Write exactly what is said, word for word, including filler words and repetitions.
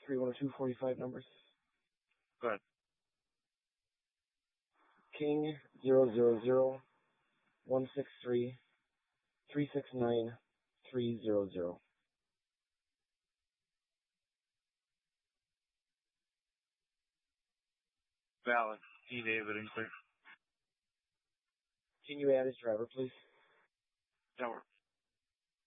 three one two four five numbers. Go ahead. King zero zero zero one six three three six nine three zero zero. Valid. D. David and clear. Can you add his driver, please? That works.